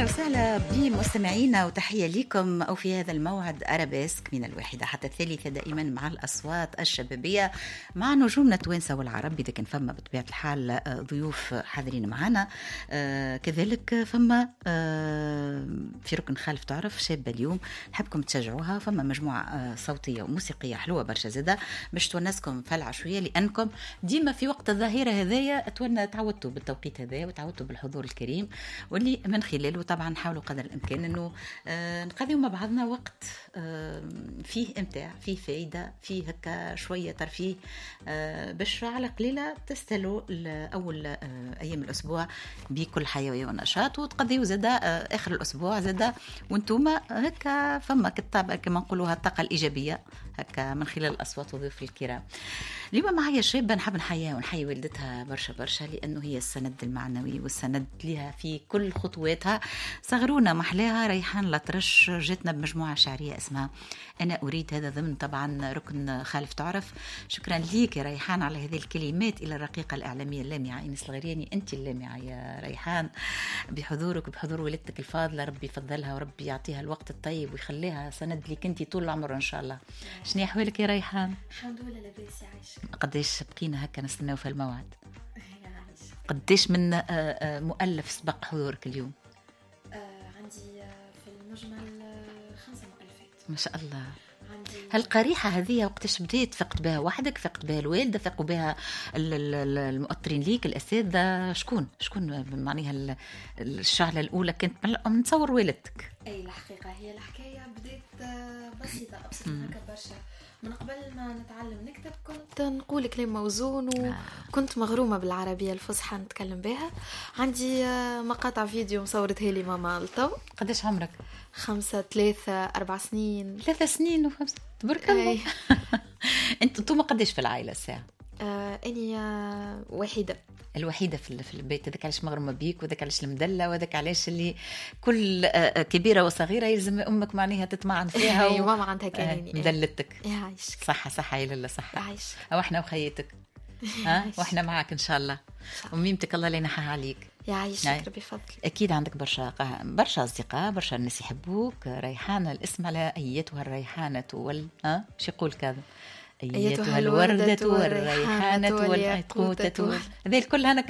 وسهلا بمستمعينا وتحية لكم أو في هذا الموعد أرابيسك من الواحدة حتى الثالثة دائما مع الأصوات الشبابية مع نجومنا التوانسة والعرب. إذا كان فما بطبيعة الحال ضيوف حاضرين معنا كذلك فما في ركن خالف تعرف شابة اليوم نحبكم تشجعوها. فما مجموعة صوتية وموسيقية حلوة برشا زادة باش تونسكم في العشوية لأنكم ديما في وقت الظهيرة هذايا تعودتوا بالتوقيت هذا وتعودتوا بالحضور الكريم واللي من خلاله طبعا نحاولوا قدر الامكان انه نقضيوا مع بعضنا وقت فيه امتاع فيه فايده فيه هكا شويه ترفيه باش على قليله تستلوا اول ايام الاسبوع بكل حيويه ونشاط وتقضيوا زاده اخر الاسبوع زاده وانتم هكا فما كتاب كما نقولوها الطاقه الايجابيه هكا من خلال الاصوات وضيوف الكرام. اليوم معايا شابه نحب نحييها ونحيي والدتها برشا لانه هي السند المعنوي والسند لها في كل خطواتها. صغرونا محلاها ريحان لطرش جاتنا بمجموعه شعريه اسمها انا اريد، هذا ضمن طبعا ركن خالف تعرف. شكرا ليك يا ريحان على هذه الكلمات الى الرقيقه الاعلاميه اللامعه انس الغرياني. انت اللامعه يا ريحان بحضورك وبحضور والدتك الفاضله، ربي يفضلها وربي يعطيها الوقت الطيب ويخليها سند لك انت طول العمر ان شاء الله. شنو احوالك يا ريحان؟ الحمد لله لاباس عايشه. قديش بقينا هكا نستناو في الموعد؟ قديش من مؤلف سبق حضورك اليوم؟ عندي في المجمل 5 مؤلفات ما شاء الله. هالقريحة هذه وقتاش بديت؟ فقت بها وحدك؟ فقت بها الوالدة؟ فقوا بها المؤطرين ليك الأساتذة؟ شكون معناها الشعلة الأولى كانت نتصور والدتك؟ أي الحقيقة هي الحكاية بديت بسيطة أبسط من هكا برشا. من قبل ما نتعلم نكتب كنت نقول كلام موزون وكنت مغرومة بالعربية الفصحى نتكلم بها. عندي مقاطع فيديو مصورتها لي ماما للتو. قديش عمرك؟ 5 3 4 سنين. 3 سنين و5 تبارك الله. انتم قديش في العائلة الساعة؟ أني وحيدة الوحيدة في البيت. هذاك علاش مغرمة بيك وذاك علاش المدلة وذاك علاش اللي كل كبيرة وصغيرة يلزم أمك معناها تتمعن فيها ماما عندها كانيني مدلتك. يعيشك صحة يا لله صحة. يعيشك. أو إحنا وخيتك وإحنا معك إن شاء الله. وميمتك الله لا ينحاها عليك. يعيشك ربي فضل. أكيد عندك برشا أصدقاء برشا الناس يحبوك. ريحانة الاسم على أيتها الريحانة شو يقول كذا أيتها الوردة والريحانة والعطوتة هذه كلها